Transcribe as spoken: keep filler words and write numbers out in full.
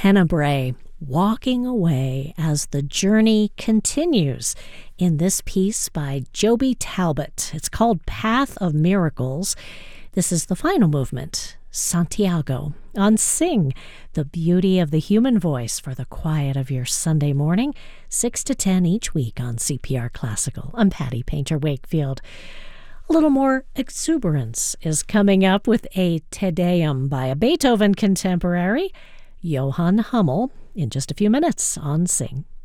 Tenebrae, walking away as the journey continues in this piece by Joby Talbot. It's called Path of Miracles. This is the final movement, Santiago, on Sing, the beauty of the human voice for the quiet of your Sunday morning, six to ten each week on C P R Classical. I'm Patty Painter Wakefield. A little more exuberance is coming up with a Te Deum by a Beethoven contemporary, Johann Hummel, in just a few minutes on Sing.